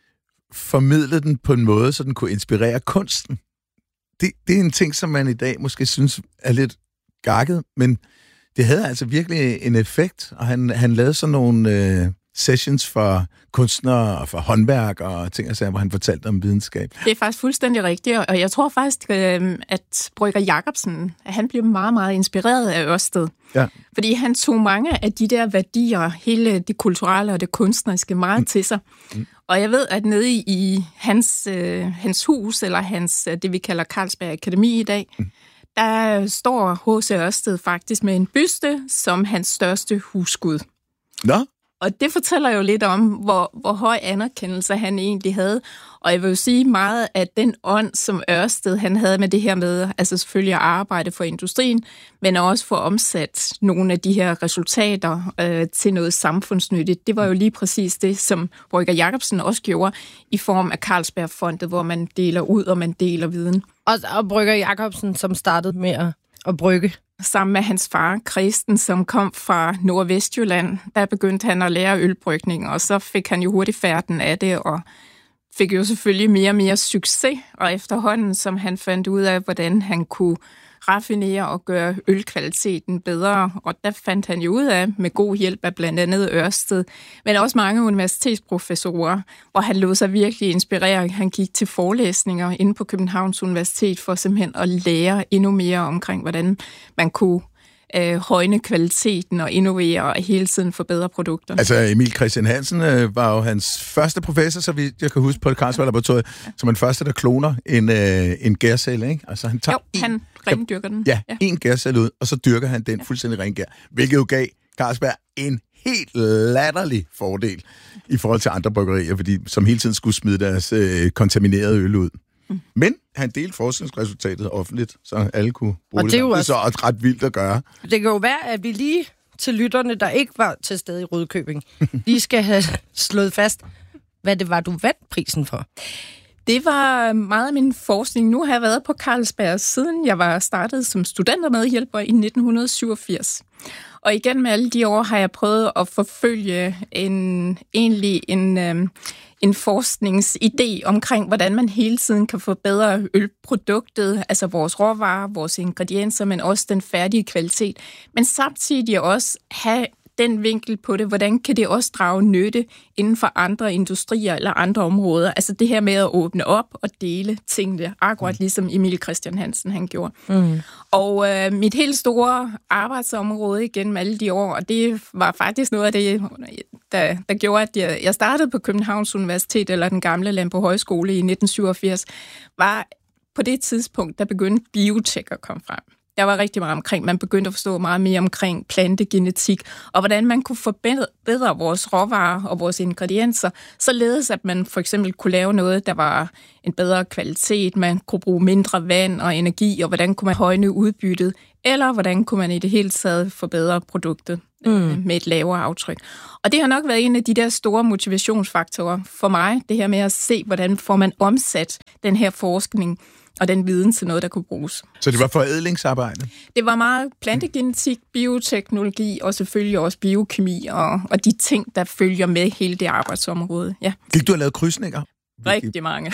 formidle den på en måde, så den kunne inspirere kunsten. Det, det er en ting, som man i dag måske synes er lidt gakket, men det havde altså virkelig en effekt, og han, han lavede sådan nogle øh, sessions for kunstnere og for håndværk og ting og sager, hvor han fortalte om videnskab. Det er faktisk fuldstændig rigtigt, og jeg tror faktisk, øh, at Brøgger Jacobsen, han blev meget, meget inspireret af Ørsted. Ja. Fordi han tog mange af de der værdier, hele det kulturelle og det kunstneriske, meget mm. til sig. Mm. Og jeg ved, at nede i hans, øh, hans hus, eller hans, det vi kalder Carlsberg Akademi i dag, mm. der står H C Ørsted faktisk med en byste som hans største husgud. Nå? Og det fortæller jo lidt om, hvor, hvor høj anerkendelse han egentlig havde. Og jeg vil jo sige meget, at den ånd, som Ørsted han havde med det her med, altså selvfølgelig at arbejde for industrien, men også for omsat nogle af de her resultater øh, til noget samfundsnyttigt. Det var jo lige præcis det, som Brøgger Jacobsen også gjorde i form af Carlsbergfondet, hvor man deler ud, og man deler viden. Og, og Brøgger Jacobsen, som startede med at, at brygge. Sammen med hans far, Kristen, som kom fra Nordvestjylland, der begyndte han at lære ølbrygning, og så fik han jo hurtigt færden af det, og fik jo selvfølgelig mere og mere succes, og efterhånden, som han fandt ud af, hvordan han kunne raffinere og gøre ølkvaliteten bedre, og der fandt han jo ud af, med god hjælp af blandt andet Ørsted, men også mange universitetsprofessorer, hvor han lod sig virkelig inspirere. Han gik til forelæsninger inde på Københavns Universitet for simpelthen at lære endnu mere omkring, hvordan man kunne øh, højne kvaliteten og innovere og hele tiden forbedre produkter. Altså Emil Christian Hansen øh, var jo hans første professor, så vidt jeg kan huske, på Carlsberg Laboratoriet, som den første, der kloner en, øh, en gærcelle, ikke? Altså han tager jo, en, han rendyrker den. Ja, ja, en gærcelle ud, og så dyrker han den ja. fuldstændig ren gær, hvilket jo gav Carlsberg en helt latterlig fordel i forhold til andre bryggerier, fordi, som hele tiden skulle smide deres øh, kontaminerede øl ud. Mm. Men han delte forskningsresultatet offentligt, så alle kunne bruge og det. Det er, jo også, det er så ret vildt at gøre. Det kan jo være, at vi lige til lytterne, der ikke var til stede i Rødkøbing, lige skal have slået fast, hvad det var, du vandt prisen for. Det var meget af min forskning. Nu har jeg været på Carlsberg, siden jeg var startet som studentermedhjælper i nitten syvogfirs. Og igen med alle de år har jeg prøvet at forfølge en, egentlig en, øhm, en forskningsidé omkring, hvordan man hele tiden kan forbedre ølproduktet, altså vores råvarer, vores ingredienser, men også den færdige kvalitet. Men samtidig også have den vinkel på det, hvordan kan det også drage nytte inden for andre industrier eller andre områder. Altså det her med at åbne op og dele tingene, akkurat ligesom Emil Christian Hansen han gjorde. Mm. Og øh, mit helt store arbejdsområde igennem alle de år, og det var faktisk noget af det, der, der gjorde, at jeg, jeg startede på Københavns Universitet, eller den gamle Landbrug Højskole i nitten syvogfirs, var på det tidspunkt, der begyndte biotek at komme frem. Jeg var rigtig meget omkring, man begyndte at forstå meget mere omkring plantegenetik, og hvordan man kunne forbedre vores råvarer og vores ingredienser, således at man for eksempel kunne lave noget, der var en bedre kvalitet, man kunne bruge mindre vand og energi, og hvordan kunne man højne udbyttet, eller hvordan kunne man i det hele taget forbedre produktet mm. med et lavere aftryk. Og det har nok været en af de der store motivationsfaktorer for mig, det her med at se, hvordan får man omsat den her forskning og den viden til noget, der kunne bruges. Så det var forædlingsarbejde? Det var meget plantegenetik, bioteknologi og selvfølgelig også biokemi og, og de ting, der følger med hele det arbejdsområde. Ja. Gik du og lavede krydsninger? Rigtig mange.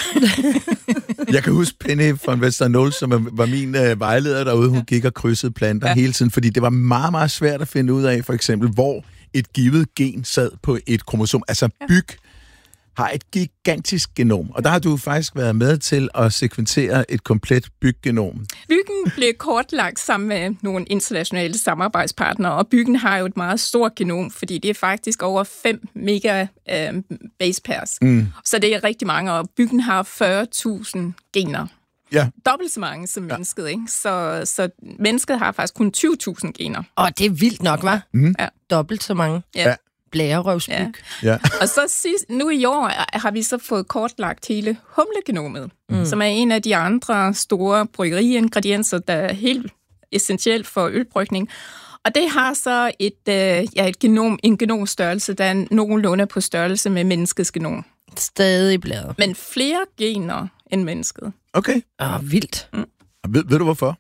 Jeg kan huske Penny fra Western Knowles, som var min øh, vejleder derude. Hun gik og krydsede planter ja. hele tiden, fordi det var meget, meget svært at finde ud af, for eksempel, hvor et givet gen sad på et kromosom. Altså byg har et gigantisk genom, og der har du faktisk været med til at sekventere et komplet byggenom. Byggen blev kortlagt sammen med nogle internationale samarbejdspartnere, og byggen har jo et meget stort genom, fordi det er faktisk over fem mega øh, base pairs. Mm. Så det er rigtig mange, og byggen har fyrre tusind gener. Ja. Dobbelt så mange som ja. mennesket, ikke? Så, så mennesket har faktisk kun tyve tusind gener. Og det er vildt nok, hva'? Mm. Ja. Dobbelt så mange. Ja. Blærerøvsbyg. Ja. Ja. Og så sidst, nu i år har vi så fået kortlagt hele humlegenomet, mm. som er en af de andre store bryggeriingredienser, der er helt essentielt for ølbrygning. Og det har så et, øh, ja, et genom, en genomstørrelse, der er nogenlunde på størrelse med menneskets genom. Stadig bladet. Men flere gener end mennesket. Okay. Ah, vildt. Mm. Ved, ved du hvorfor?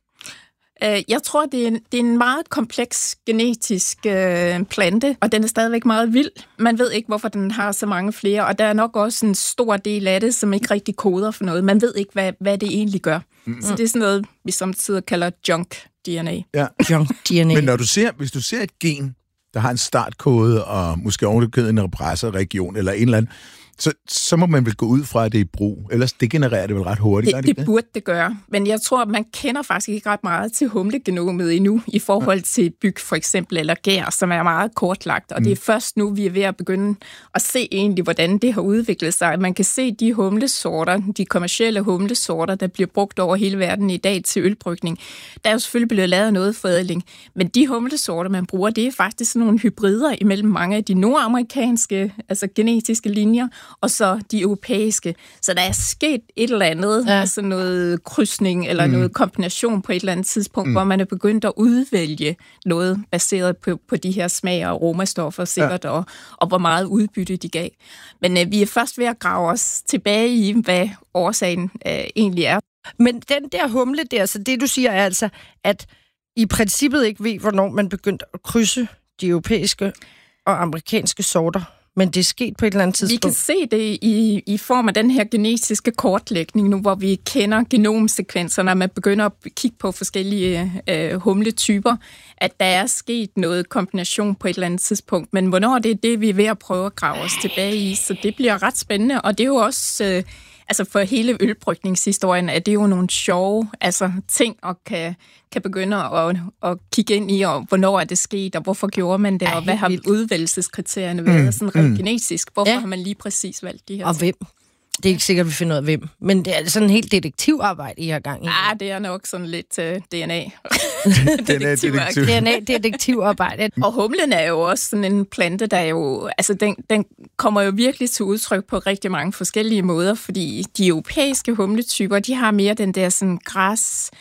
Jeg tror, det er, en, det er en meget kompleks genetisk øh, plante, og den er stadigvæk meget vild. Man ved ikke, hvorfor den har så mange flere, og der er nok også en stor del af det, som ikke rigtig koder for noget. Man ved ikke, hvad, hvad det egentlig gør. Mm. Så det er sådan noget, vi samtidig kalder junk D N A. Ja. Junk D N A. Men når du ser, hvis du ser et gen, der har en startkode, og måske ovenikøbet en repressorregion, eller en eller anden, Så, så må man vel gå ud fra, at det er i brug. Ellers degenererer det vel ret hurtigt. Det, det, det burde det gøre. Men jeg tror, man kender faktisk ikke ret meget til humlegenomet endnu, i forhold til byg for eksempel, eller gær, som er meget kortlagt. Og mm. det er først nu, vi er ved at begynde at se egentlig, hvordan det har udviklet sig. Man kan se de humlesorter, de kommercielle humlesorter, der bliver brugt over hele verden i dag til ølbrygning. Der er jo selvfølgelig blevet lavet noget forædling. Men de humlesorter, man bruger, det er faktisk sådan nogle hybrider imellem mange af de nordamerikanske, altså genetiske linjer, og så de europæiske. Så der er sket et eller andet, ja. altså noget krydsning eller mm. noget kombination på et eller andet tidspunkt, mm. hvor man er begyndt at udvælge noget baseret på, på de her smag- og aromastoffer sikkert, ja. og, og hvor meget udbytte de gav. Men øh, vi er først ved at grave os tilbage i, hvad årsagen øh, egentlig er. Men den der humle der, så det du siger er altså, at I princippet ikke ved, hvornår man begyndte at krydse de europæiske og amerikanske sorter. Men det er sket på et eller andet tidspunkt. Vi kan se det i, i form af den her genetiske kortlægning nu, hvor vi kender genomsekvenserne, og man begynder at kigge på forskellige øh, humletyper, at der er sket noget kombination på et eller andet tidspunkt. Men hvornår det er det, vi er ved at prøve at grave os tilbage i, så det bliver ret spændende. Og det er jo også... Øh, altså for hele ølbrygningshistorien er det jo nogle sjove altså, ting, og kan, kan begynde at, at kigge ind i, og hvornår er det sket, og hvorfor gjorde man det, og hvad har udvælgelseskriterierne været, mm, sådan rent mm. genetisk. Hvorfor ja. har man lige præcis valgt de her og ting? Hvem? Det er ikke sikkert, vi finder ud af hvem. Men det er sådan en helt detektivarbejde, I har gang i. Ja, det er nok sådan lidt uh, D N A. Detektivarbejde. D N A-detektivarbejde. Og humlen er jo også sådan en plante, der jo... Altså, den, den kommer jo virkelig til udtryk på rigtig mange forskellige måder, fordi de europæiske humletyper, de har mere den der sådan græs,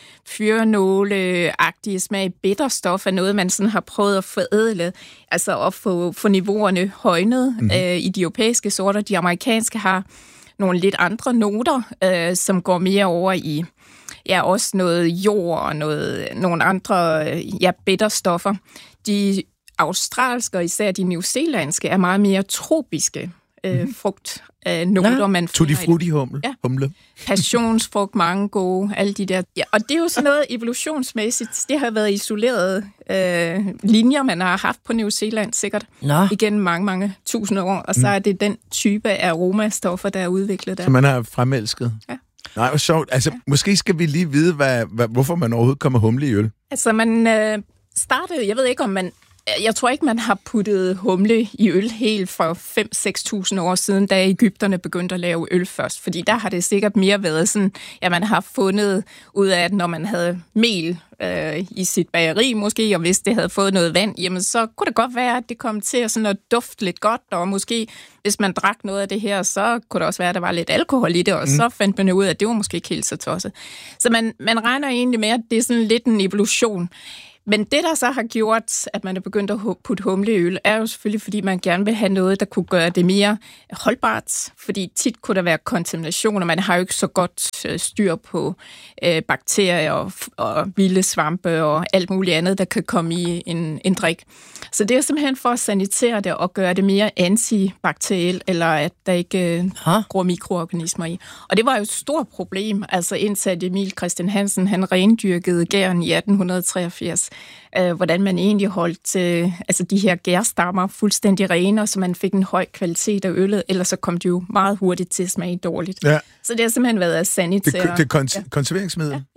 fyrenåle-agtige smag, bitterstof af noget, man sådan har prøvet at forædle, altså at få, få niveauerne højnet mm-hmm. øh, i de europæiske sorter. De amerikanske har nogle lidt andre noter, øh, som går mere over i ja, også noget jord og noget, nogle andre ja, bitterstoffer. De australske og især de newzealandske er meget mere tropiske øh, mm. frugt. Øh, noter, man Tutti frutti humle. Ja. humle. Passionsfrugt, mango, alle de der. Ja, og det er jo sådan noget evolutionsmæssigt. Det har været isolerede øh, linjer, man har haft på New Zealand sikkert Nå. igennem mange, mange tusinde år. Og så er det den type af aromastoffer, der er udviklet der. Så man har fremelsket. Ja. Nej, hvor sjovt. Altså, ja. måske skal vi lige vide, hvad, hvad, hvorfor man overhovedet kommer humle i øl. Altså, man øh, startede, jeg ved ikke, om man... Jeg tror ikke, man har puttet humle i øl helt for fem til seks tusind år siden, da Egypterne begyndte at lave øl først. Fordi der har det sikkert mere været sådan, at man har fundet ud af, at når man havde mel øh, i sit bageri måske, og hvis det havde fået noget vand, jamen så kunne det godt være, at det kom til at, sådan at dufte lidt godt, og måske hvis man drak noget af det her, så kunne det også være, at der var lidt alkohol i det, og mm. så fandt man ud af, at det var måske ikke helt så tosset. Så man, man regner egentlig med, at det er sådan lidt en evolution. Men det, der så har gjort, at man er begyndt at putte humle i øl, er jo selvfølgelig, fordi man gerne vil have noget, der kunne gøre det mere holdbart. Fordi tit kunne der være kontamination, og man har jo ikke så godt styr på øh, bakterier og, og vilde svampe og alt muligt andet, der kan komme i en, en drik. Så det er simpelthen for at sanitere det og gøre det mere antibakterielt, eller at der ikke øh, gror mikroorganismer i. Og det var jo et stort problem, altså indtil Emil Christian Hansen, han rendyrkede gæren i atten treogfirs. Øh, hvordan man egentlig holdt øh, altså de her gærstammer fuldstændig rene, så man fik en høj kvalitet af øllet, ellers så kom det jo meget hurtigt til at smage dårligt. Ja. Så det har simpelthen været at sanitere. Det, det er kon- ja. konserveringsmiddel? Ja, ja.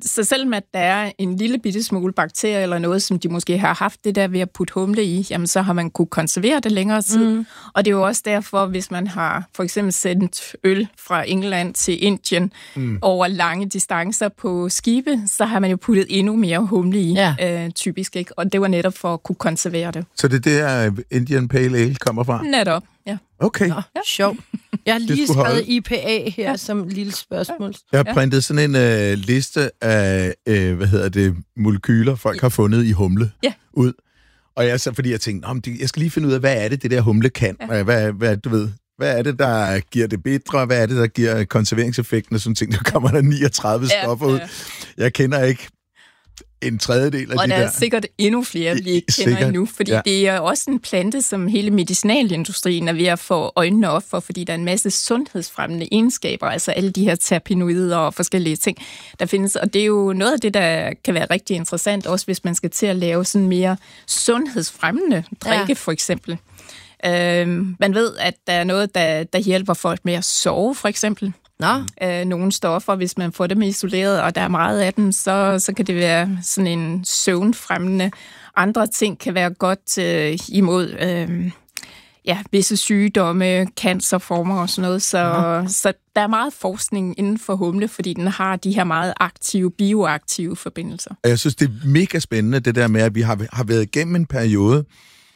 så selvom at der er en lille bitte smule bakterier eller noget, som de måske har haft det der ved at putte humle i, jamen så har man kunne konservere det længere tid. Mm. Og det er jo også derfor, hvis man har for eksempel sendt øl fra England til Indien mm. over lange distancer på skibe, så har man jo puttet endnu mere humle i, ja. øh, typisk, ikke? Og det var netop for at kunne konservere det. Så det er der, Indian Pale Ale kommer fra? Netop, ja. Okay. Nå, sjov. Jeg har lige skrevet I P A her ja. som lille spørgsmål. Jeg har printet sådan en øh, liste af, øh, hvad hedder det, molekyler, folk har fundet i humle ja. ud. Og jeg så fordi jeg tænkte, om jeg skal lige finde ud af, hvad er det, det der humle kan? Ja. Hvad, hvad, du ved, hvad er det, der giver det bitre? Hvad er det, der giver konserveringseffekten? Og sådan ting, der kommer der niogtredive ja, stoffer ud. Ja. Jeg kender ikke en tredjedel af og de der. Og der er sikkert endnu flere, vi ikke kender sikkert. endnu, fordi ja. det er også en plante, som hele medicinalindustrien er ved at få øjnene op for, fordi der er en masse sundhedsfremmende egenskaber, altså alle de her terpenoider og forskellige ting, der findes. Og det er jo noget af det, der kan være rigtig interessant, også hvis man skal til at lave sådan mere sundhedsfremmende drikke, ja. for eksempel. Øh, man ved, at der er noget, der, der hjælper folk med at sove, for eksempel. Nå. Øh, nogle stoffer, hvis man får dem isoleret, og der er meget af dem, så, så kan det være sådan en søvnfremmende. Andre ting kan være godt øh, imod øh, ja, visse sygdomme, cancerformer og sådan noget. Så, så der er meget forskning inden for humle, fordi den har de her meget aktive, bioaktive forbindelser. Jeg synes, det er mega spændende, det der med, at vi har, har været igennem en periode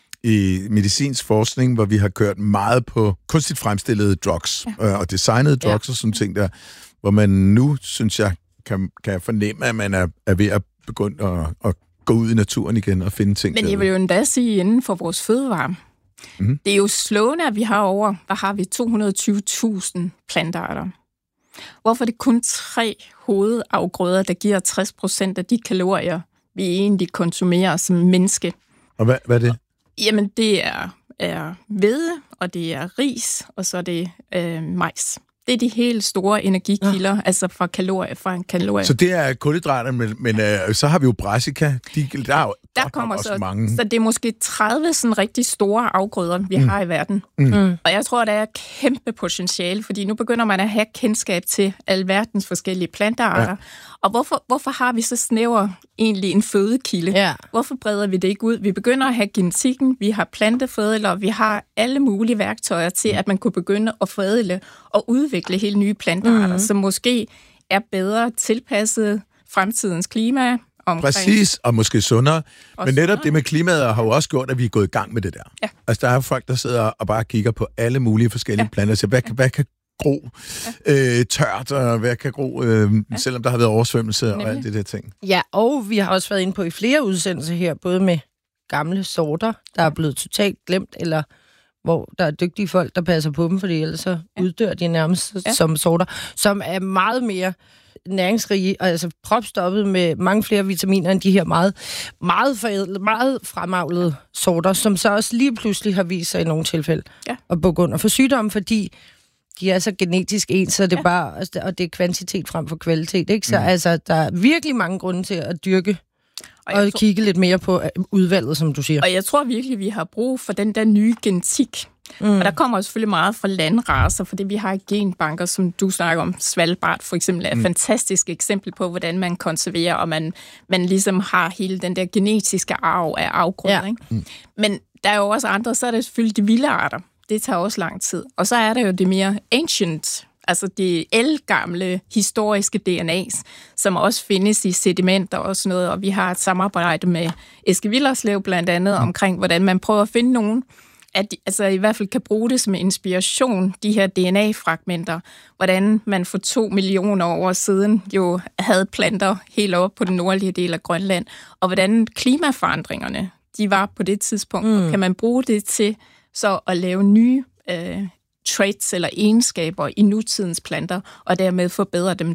i medicinsk forskning, hvor vi har kørt meget på kunstigt fremstillede drugs ja. øh, og designede drugs ja. og sådan ting der, hvor man nu, synes jeg, kan, kan fornemme, at man er, er ved at begynde at, at gå ud i naturen igen og finde ting. Men jeg vil jo endda sige, inden for vores fødevare, mm-hmm. det er jo slående, at vi har over, hvad har vi, to hundrede og tyve tusind plantearter. Hvorfor er det kun tre hovedafgrøder, der giver tres procent af de kalorier, vi egentlig konsumerer som menneske? Og hvad, hvad er det? Jamen, det er, er hvede, og det er ris, og så er det øh, majs. Det er de helt store energikilder, ja. altså fra kalorier, fra en kalorie. Så det er kulhydrater, men, men øh, så har vi jo brassica. De, der er jo der kommer også så, mange. Så det er måske tredive sådan rigtig store afgrøder, vi mm. har i verden. Mm. Og jeg tror, der er kæmpe potentiale, fordi nu begynder man at have kendskab til alverdens forskellige plantearter. Ja. Og hvorfor, hvorfor har vi så snæver egentlig en fødekilde? Ja. Hvorfor breder vi det ikke ud? Vi begynder at have genetikken, vi har plantefødler, vi har alle mulige værktøjer til, at man kunne begynde at forædle og udvikle helt nye plantearter, mm. som måske er bedre tilpasset fremtidens klima. Omkring. Præcis, og måske sundere. Og Men netop sundere. Det med klimaet har jo også gjort, at vi er gået i gang med det der. Ja. Altså, der er folk, der sidder og bare kigger på alle mulige forskellige ja. planter, så hvad, ja. hvad kan gro ja. øh, tørt, og hvad kan gro, øh, ja. selvom der har været oversvømmelse Nemlig. og alt det der ting. Ja, og vi har også været inde på i flere udsendelser her, både med gamle sorter, der er blevet totalt glemt, eller hvor der er dygtige folk, der passer på dem, fordi ellers så ja. uddør de nærmest ja. som sorter, som er meget mere næringsrige, og altså propstoppet med mange flere vitaminer end de her meget, meget forædlede, meget fremavlede sorter, som så også lige pludselig har vist sig i nogle tilfælde ja. at bukke under for sygdomme, fordi de er så genetisk ens, så det er ja. bare, og det er kvantitet frem for kvalitet, ikke? Så mm. altså, der er virkelig mange grunde til at dyrke og, og tror, kigge lidt mere på udvalget, som du siger. Og jeg tror virkelig, vi har brug for den der nye genetik. Mm. Og der kommer selvfølgelig meget fra landracer, fordi vi har genbanker, som du snakker om. Svalbard for eksempel er et mm. fantastisk eksempel på, hvordan man konserverer, og man, man ligesom har hele den der genetiske arv af afgrøder. Ja. Ikke? Mm. Men der er jo også andre, så er der selvfølgelig de vilde arter. Det tager også lang tid. Og så er der jo det mere ancient, altså det ældgamle historiske D N A's, som også findes i sedimenter og sådan noget. Og vi har et samarbejde med Eske Willerslev blandt andet mm. omkring, hvordan man prøver at finde nogen, at de, altså i hvert fald kan bruge det som inspiration, de her D N A-fragmenter, hvordan man for to millioner år siden jo havde planter helt op på den nordlige del af Grønland, og hvordan klimaforandringerne, de var på det tidspunkt, mm. og kan man bruge det til så at lave nye øh, traits eller egenskaber i nutidens planter, og dermed forbedre dem